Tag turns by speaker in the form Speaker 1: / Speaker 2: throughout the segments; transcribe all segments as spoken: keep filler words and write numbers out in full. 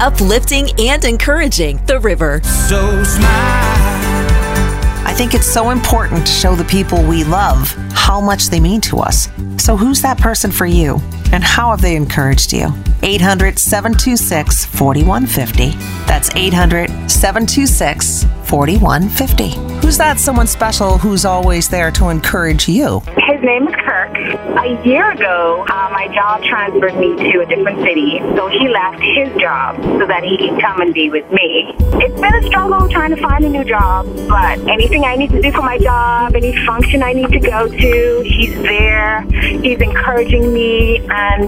Speaker 1: uplifting and encouraging The River.
Speaker 2: So smile.
Speaker 3: I think it's so important to show the people we love how much they mean to us. So who's that person for you? And how have they encouraged you? eight hundred, seven two six, four one five zero. That's eight hundred, seven two six, four one five zero. Who's that someone special who's always there to encourage you?
Speaker 4: His name is Kirk. A year ago, uh, my job transferred me to a different city, so he left his job so that he could come and be with me. It's been a struggle trying to find a new job, but anything I need to do for my job, any function I need to go to, he's there. He's encouraging me, and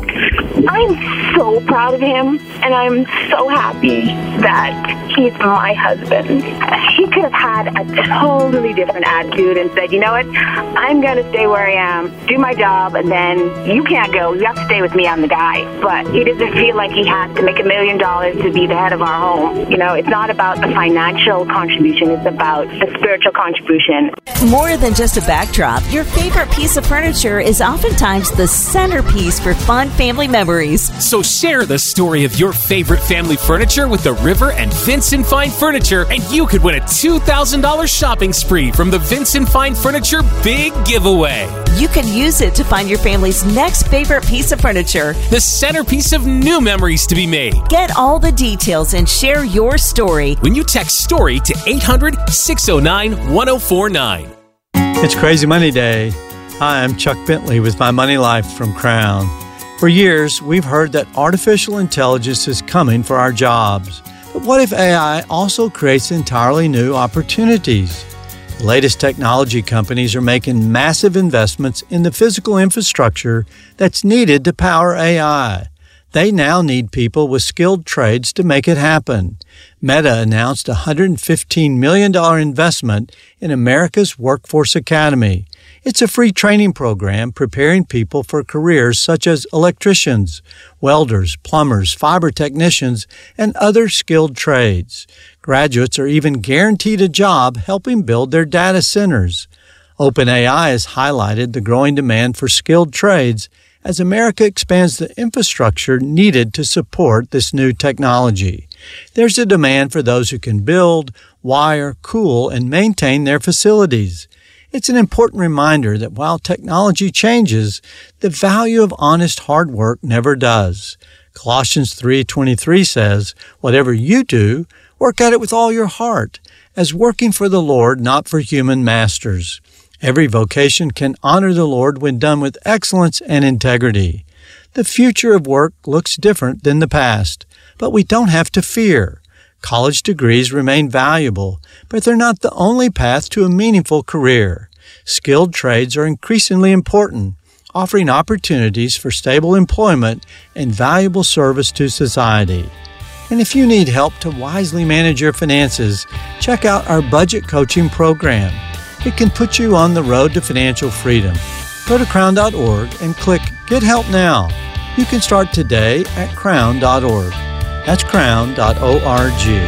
Speaker 4: I'm so proud of him, and I'm so happy that he's my husband. He could have had a totally different attitude and said, you know what, I'm going to stay where I am, do my job, and then you can't go. You have to stay with me. I'm the guy. But he doesn't feel like he has to make a million dollars to be the head of our home. You know, it's not about the financial contribution. It's about the spiritual contribution.
Speaker 1: More than just a backdrop, your favorite piece of furniture is oftentimes the centerpiece for fun family memories.
Speaker 5: So share the story of your favorite family furniture with The River and Vincent Fine Furniture, and you could win a two thousand dollars shopping spree from the Vincent Fine Furniture Big Giveaway.
Speaker 1: You can use it to find your family's next favorite piece of furniture,
Speaker 5: the centerpiece of new memories to be made.
Speaker 1: Get all the details and share your story
Speaker 5: when you text STORY to eight hundred, six oh nine, one oh four nine.
Speaker 6: It's Crazy Money Day. Hi, I'm Chuck Bentley with My Money Life from Crown. For years, we've heard that artificial intelligence is coming for our jobs. But what if A I also creates entirely new opportunities? The latest technology companies are making massive investments in the physical infrastructure that's needed to power A I. They now need people with skilled trades to make it happen. Meta announced a one hundred fifteen million dollars investment in America's Workforce Academy. It's a free training program preparing people for careers such as electricians, welders, plumbers, fiber technicians, and other skilled trades. Graduates are even guaranteed a job helping build their data centers. OpenAI has highlighted the growing demand for skilled trades as America expands the infrastructure needed to support this new technology. There's a demand for those who can build, wire, cool, and maintain their facilities. It's an important reminder that while technology changes, the value of honest hard work never does. Colossians three twenty-three says, "Whatever you do, work at it with all your heart, as working for the Lord, not for human masters." Every vocation can honor the Lord when done with excellence and integrity. The future of work looks different than the past, but we don't have to fear. College degrees remain valuable, but they're not the only path to a meaningful career. Skilled trades are increasingly important, offering opportunities for stable employment and valuable service to society. And if you need help to wisely manage your finances, check out our budget coaching program. It can put you on the road to financial freedom. Go to crown dot org and click Get Help Now. You can start today at crown dot org. That's crown dot org.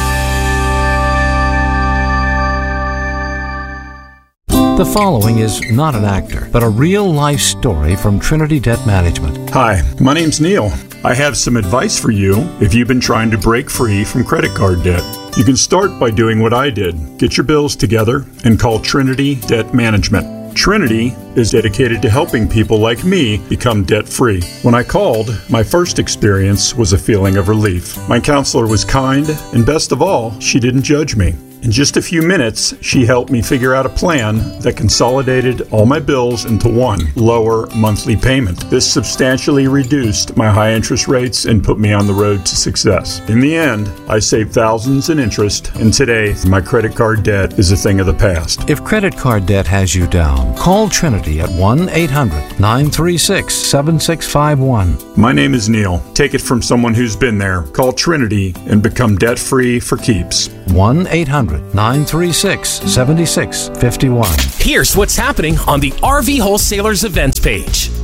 Speaker 7: The following is not an actor, but a real-life story from Trinity Debt Management.
Speaker 8: Hi, my name's Neil. I have some advice for you if you've been trying to break free from credit card debt. You can start by doing what I did. Get your bills together and call Trinity Debt Management. Trinity is dedicated to helping people like me become debt-free. When I called, my first experience was a feeling of relief. My counselor was kind, and best of all, she didn't judge me. In just a few minutes, she helped me figure out a plan that consolidated all my bills into one lower monthly payment. This substantially reduced my high interest rates and put me on the road to success. In the end, I saved thousands in interest, and today, my credit card debt is a thing of the past.
Speaker 7: If credit card debt has you down, call Trinity at one eight hundred, nine three six, seven six five one.
Speaker 8: My name is Neil. Take it from someone who's been there. Call Trinity and become debt-free for keeps.
Speaker 7: one eight hundred, nine three six, seven six five one.
Speaker 5: Here's what's happening on the R V Wholesalers events page.